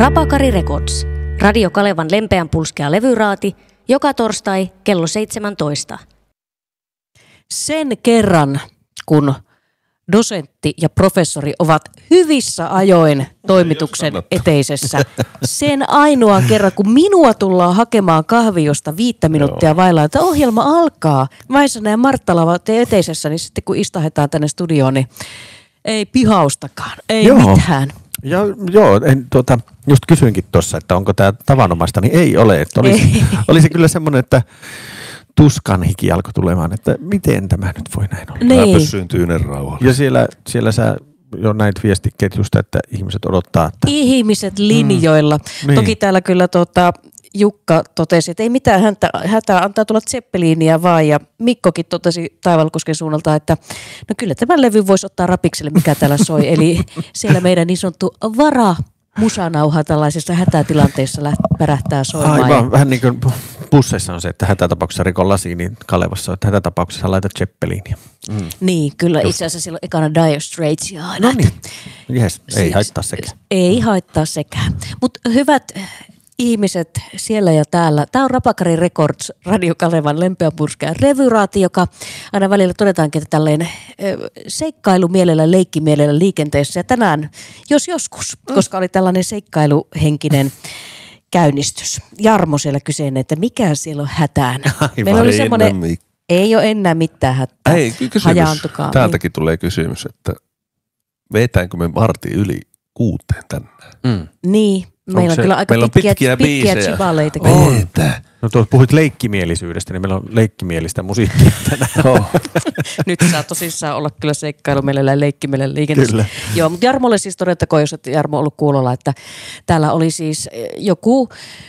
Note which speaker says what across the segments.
Speaker 1: Rapakari Records. Radio Kalevan lempeänpulskea levyraati, joka torstai kello 17.
Speaker 2: Sen kerran, kun dosentti ja professori ovat hyvissä ajoin toimituksen eteisessä. Sen ainoan kerran, kun minua tullaan hakemaan kahviosta 5 minuuttia vailla, että ohjelma alkaa. Väisänen ja Marttala ovat eteisessä, niin sitten kun istahetaan tänne studioon, niin ei pihaustakaan, ei mitään.
Speaker 3: Just kysyinkin tuossa, että onko tämä tavanomaista, niin ei ole. Että olisi kyllä semmoinen, että tuskan hiki alkoi tulemaan, että miten tämä nyt voi näin olla.
Speaker 2: Niin.
Speaker 4: Mä pysyn tyynen rauhalla.
Speaker 3: Ja siellä sä jo näit viestiketjusta, että ihmiset odottaa. Että
Speaker 2: Ihmiset linjoilla.
Speaker 3: Niin.
Speaker 2: Toki täällä kyllä Jukka totesi, että ei mitään hätää, antaa tulla Zeppelinia vaan. Ja Mikkokin totesi Taivalkosken suunnalta, että no kyllä tämän levy voisi ottaa rapikselle, mikä täällä soi. Eli siellä meidän niin sanottu musanauha tällaisessa hätätilanteessa pärähtää soimaan.
Speaker 3: Aivan, vähän niin kuin busseissa on se, että hätätapauksessa rikon lasi, niin Kalevassa on, että hätätapauksessa laita Zeppelinia.
Speaker 2: Niin, kyllä itse asiassa silloin ekana Dire Straitsia aina.
Speaker 3: No niin, yes, ei haittaa sekään.
Speaker 2: Ei haittaa sekään. Mutta hyvät ihmiset siellä ja täällä. Tämä on Rapakari Records, Radio Kalevan lempeänpulskea revyraati, joka aina välillä todetaankin, että tälleen seikkailumielellä, leikkimielellä liikenteessä. Ja tänään, jos joskus, koska oli tällainen seikkailuhenkinen käynnistys. Jarmo siellä kysyi, että mikä siellä on hätään. Meillä oli semmoinen, ei ole enää mitään hätää.
Speaker 4: Ei, kysymys.
Speaker 2: Hajaantukaa.
Speaker 4: Täältäkin tulee kysymys, että vetäänkö me vartin yli 6 tänään?
Speaker 2: Niin. Meillä on kyllä aika pitkiä chibaleita.
Speaker 3: No tuossa puhuit leikkimielisyydestä, niin meillä on leikkimielistä musiikkia tänään.
Speaker 2: Nyt saa tosissaan olla kyllä seikkailumielellä ja leikkimielellä liikenteessä.
Speaker 3: Kyllä.
Speaker 2: Joo, mutta Jarmolle siis todettakoon, jos et Jarmo ollut kuulolla, että täällä oli siis joku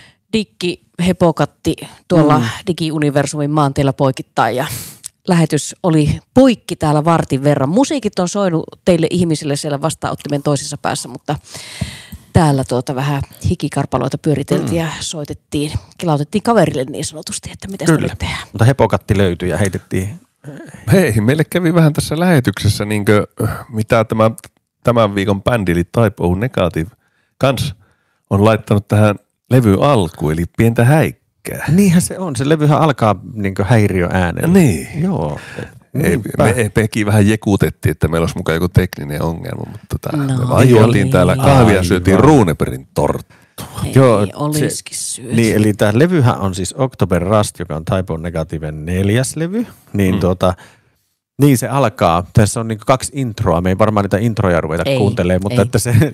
Speaker 2: hepokatti tuolla digiuniversumin maanteilla poikittain ja lähetys oli poikki täällä vartin verran. Musiikit on soinut teille ihmisille siellä vastaanottimen toisessa päässä, mutta täällä vähän hikikarpaloita pyöriteltiin ja soitettiin, kilautettiin kaverille niin sanotusti, että mitä sitä nyt tehdään.
Speaker 3: Mutta hepokatti löytyi ja heitettiin.
Speaker 4: Hei, meille kävi vähän tässä lähetyksessä, mitä tämän viikon bändi, eli Type O Negative, kans on laittanut tähän levy alkuun, eli pientä häikkää.
Speaker 3: Niinhän se on, se levyhän alkaa häiriöäänellä.
Speaker 4: Niin.
Speaker 3: Joo.
Speaker 4: Me Peki vähän jekutettiin, että meillä olisi mukaan joku tekninen ongelma, mutta me vaan juotiin täällä kahvia ja syötiin Runebergin torttua.
Speaker 2: Joo, olisikin syöty.
Speaker 3: Niin, eli tämä levyhän on siis October Rust, joka on Type O Negativen 4. levy. Niin niin se alkaa. Tässä on 2 introa. Me ei varmaan niitä introja ruveta kuuntelemaan, mutta että se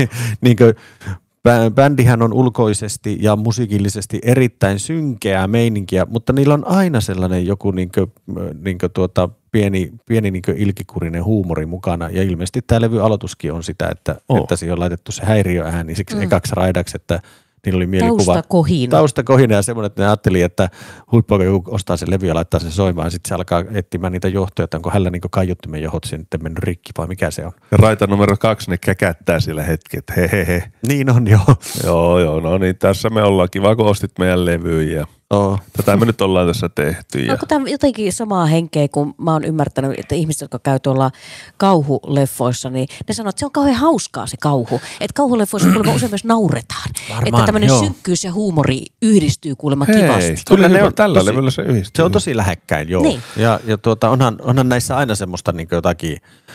Speaker 3: bändihän on ulkoisesti ja musiikillisesti erittäin synkeää meininkiä, mutta niillä on aina sellainen joku pieni ilkikurinen huumori mukana. Ja ilmeisesti tämä levy aloituskin on sitä, että siihen on laitettu se häiriöääni siksi ekaksi raidaksi, että niillä oli mielikuva. Taustakohina ja semmoinen, että ne ajatteli, että huippuaika joku ostaa sen levy ja laittaa sen soimaan. Sitten se alkaa etsimään niitä johtoja, että onko hänellä kaiuttimen johot sitten mennyt rikki vai mikä se on.
Speaker 4: Ja raita numero 2, ne käkättää sillä hetket. Hehehe.
Speaker 3: Niin on, joo.
Speaker 4: Joo, no niin, tässä me ollaan. Kiva, kun ostit meidän levyjä. Tätä me nyt ollaan tässä tehty.
Speaker 2: Onko tämä jotenkin samaa henkeä, kun mä oon ymmärtänyt, että ihmiset, jotka käy tuolla kauhuleffoissa, niin ne sanoo, että se on kauhean hauskaa se kauhu. Että kauhuleffoissa kuulemma usein myös nauretaan. Varmaan, että tämmöinen synkkyys ja huumori yhdistyy kuulemma kivasti.
Speaker 4: Kyllä ne on tällä levyllä se yhdistyy.
Speaker 3: Se on tosi lähekkäin, joo. Niin. Ja onhan näissä aina semmoista jotakin